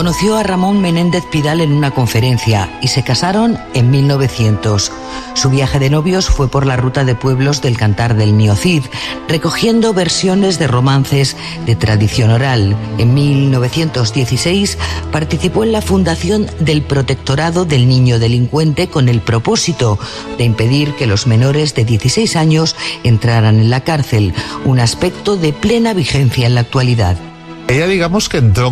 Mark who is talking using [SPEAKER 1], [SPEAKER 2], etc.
[SPEAKER 1] Conoció a Ramón Menéndez Pidal en una conferencia y se casaron en 1900. Su viaje de novios fue por la ruta de pueblos del Cantar del Mío Cid, recogiendo versiones de romances de tradición oral. En 1916 participó en la fundación del Protectorado del Niño Delincuente con el propósito de impedir que los menores de 16 años entraran en la cárcel, un aspecto de plena vigencia en la actualidad.
[SPEAKER 2] Ella, digamos que entró